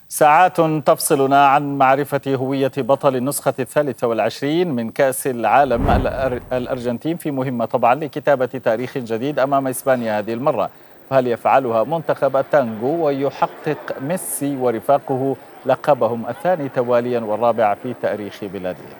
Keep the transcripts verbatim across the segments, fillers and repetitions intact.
ساعات تفصلنا عن معرفة هوية بطل النسخة الثالثة والعشرين من كأس العالم الأرجنتين، في مهمة طبعا لكتابة تاريخ جديد أمام إسبانيا هذه المرة. فهل يفعلها منتخب التانغو ويحقق ميسي ورفاقه لقبهم الثاني تواليا والرابع في تاريخ بلادهم؟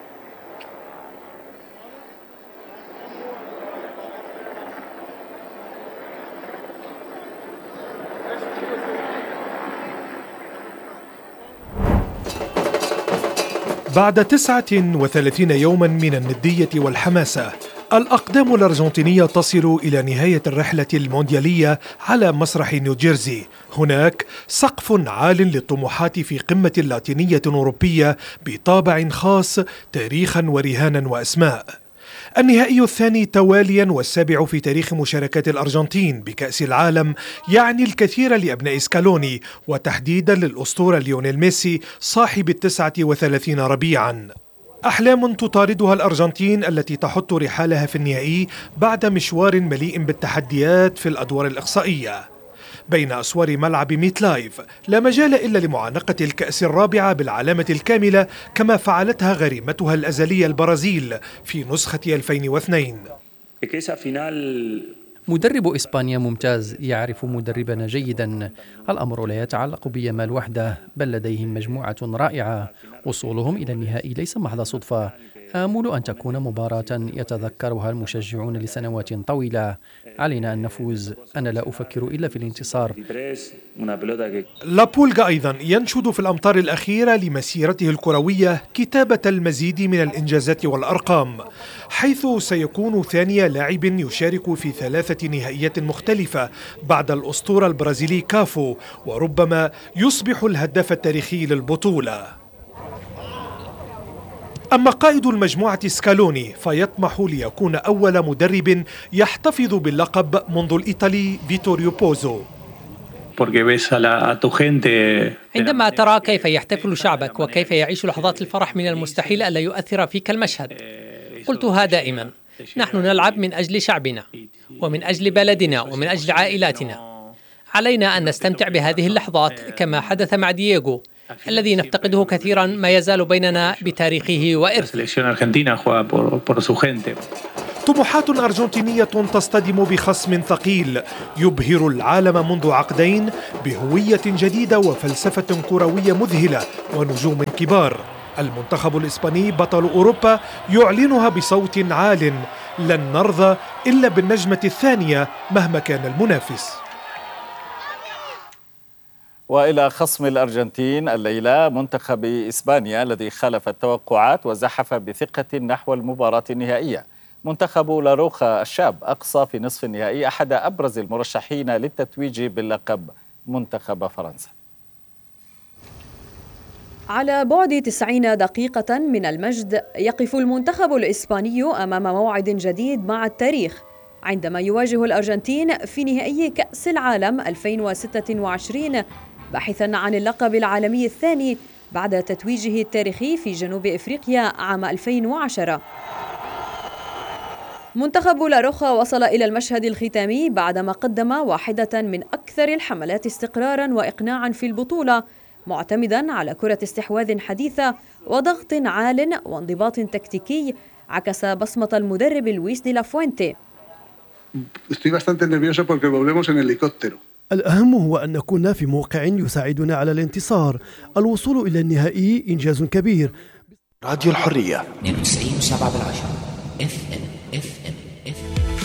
بعد تسعة وثلاثين يوما من الندية والحماسة، الأقدام الأرجنتينية تصل إلى نهاية الرحلة المونديالية على مسرح نيوجيرسي. هناك سقف عال للطموحات في قمة لاتينية أوروبية بطابع خاص، تاريخا ورهانا وأسماء. النهائي الثاني تواليا والسابع في تاريخ مشاركات الأرجنتين بكأس العالم يعني الكثير لأبناء سكالوني، وتحديدا للأسطورة ليونيل ميسي صاحب التسعة وثلاثين ربيعا. أحلام تطاردها الأرجنتين التي تحط رحالها في النهائي بعد مشوار مليء بالتحديات في الأدوار الإقصائية. بين أسوار ملعب ميت لايف لا مجال إلا لمعانقة الكأس الرابعة بالعلامة الكاملة، كما فعلتها غريمتها الأزلية البرازيل في نسخة ألفين واثنين. مدرب إسبانيا ممتاز، يعرف مدربنا جيدا. الأمر لا يتعلق بيامال وحده، بل لديهم مجموعة رائعة. وصولهم إلى النهائي ليس محض صدفة. آمل أن تكون مباراة يتذكرها المشجعون لسنوات طويلة. علينا أن نفوز، أنا لا أفكر إلا في الانتصار. لابولغا أيضا ينشد في الأمطار الأخيرة لمسيرته الكروية كتابة المزيد من الإنجازات والأرقام، حيث سيكون ثاني لاعب يشارك في ثلاثة نهائيات مختلفة بعد الأسطورة البرازيلي كافو، وربما يصبح الهداف التاريخي للبطولة. أما قائد المجموعة سكالوني فيطمح ليكون أول مدرب يحتفظ باللقب منذ الإيطالي فيتوريو بوزو. عندما ترى كيف يحتفل شعبك وكيف يعيش لحظات الفرح، من المستحيل ألا يؤثر فيك المشهد. قلتها دائما، نحن نلعب من أجل شعبنا ومن أجل بلدنا ومن أجل عائلاتنا. علينا أن نستمتع بهذه اللحظات كما حدث مع دييغو الذي نفتقده كثيرا، ما يزال بيننا بتاريخه وإرثه. طموحات أرجنتينية تصطدم بخصم ثقيل يبهر العالم منذ عقدين بهوية جديدة وفلسفة كروية مذهلة ونجوم كبار. المنتخب الإسباني بطل أوروبا يعلنها بصوت عال: لن نرضى إلا بالنجمة الثانية مهما كان المنافس. وإلى خصم الأرجنتين الليلة، منتخب إسبانيا الذي خالف التوقعات وزحف بثقة نحو المباراة النهائية. منتخب لاروخا الشاب أقصى في نصف النهائي أحد أبرز المرشحين للتتويج باللقب منتخب فرنسا. على بعد تسعين دقيقة من المجد، يقف المنتخب الإسباني أمام موعد جديد مع التاريخ عندما يواجه الأرجنتين في نهائي كأس العالم ألفين وستة وعشرين، باحثاً عن اللقب العالمي الثاني بعد تتويجه التاريخي في جنوب إفريقيا عام ألفين وعشرة. منتخب لاروخا وصل إلى المشهد الختامي بعدما قدم واحدة من أكثر الحملات استقراراً وإقناعاً في البطولة، معتمداً على كرة استحواذ حديثة وضغط عال وانضباط تكتيكي عكس بصمة المدرب لويس دي لا فوينتي. الأهم هو أن نكون في موقع يساعدنا على الانتصار. الوصول إلى النهائي إنجاز كبير. راديو الحرية اثنين وتسعين وسبعة بالعشرة اف ام اف ام اف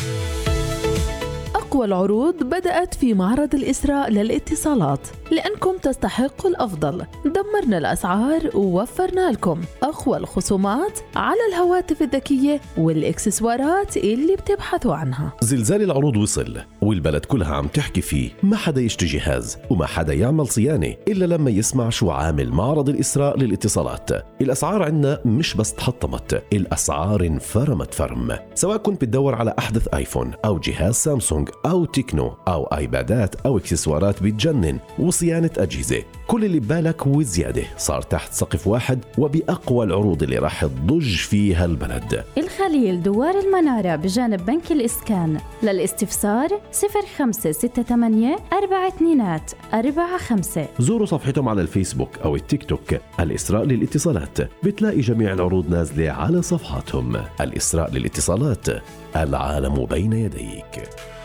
أقوى العروض بدأت في معرض الإسراء للاتصالات، لأنكم تستحقوا الأفضل. دمرنا الأسعار ووفرنا لكم أقوى الخصومات على الهواتف الذكية والإكسسوارات اللي بتبحثوا عنها. زلزال العروض وصل والبلد كلها عم تحكي فيه، ما حدا يشتري جهاز وما حدا يعمل صيانة إلا لما يسمع شو عامل معرض الإسراء للاتصالات. الأسعار عنا مش بس تحطمت، الأسعار انفرمت فرم. سواء كنت بتدور على أحدث آيفون أو جهاز سامسونج أو تكنو أو آيبادات أو إكسسوارات بتجنن وصيانة أجهزة. كل اللي ببالك وزيادة صار تحت سقف واحد وبأقوى العروض اللي راح تضج فيها البلد. الخليل دوار المنارة بجانب بنك الإسكان. للاستفسار صفر خمسة ستة ثمانية أربعة اثنين أربعة خمسة. زوروا صفحتهم على الفيسبوك أو التيك توك الإسراء للاتصالات، بتلاقي جميع العروض نازلة على صفحاتهم. الإسراء للاتصالات، العالم بين يديك.